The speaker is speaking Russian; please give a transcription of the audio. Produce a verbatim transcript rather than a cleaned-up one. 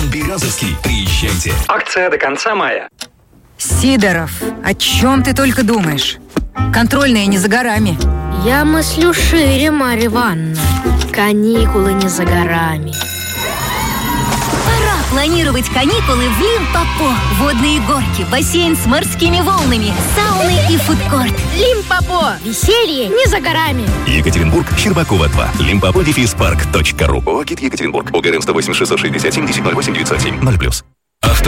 Березовский. Приезжайте. Акция до конца мая. Сидоров, о чем ты только думаешь? Контрольные не за горами. Я мыслю шире, Марья Ивановна. Каникулы не за горами. Пора планировать каникулы в Лимпопо. Водные горки, бассейн с морскими волнами, сауны и фудкорт. Лимпопо. Веселье не за горами. Екатеринбург, Щербакова два. Лимпопо дефис парк точка ру. ОГИ Екатеринбург. ОГРН сто восемь шестьсот шестьдесят семь десять ноль восемь девятьсот семь ноль плюс.